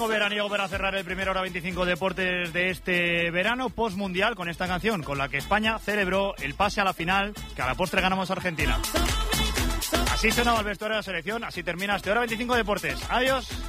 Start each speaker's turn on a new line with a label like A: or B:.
A: veraniego para cerrar el primer Hora 25 Deportes de este verano, post-mundial, con esta canción, con la que España celebró el pase a la final, que a la postre ganamos a Argentina. Así sonaba el vestuario de la selección, así termina este Hora 25 Deportes. Adiós.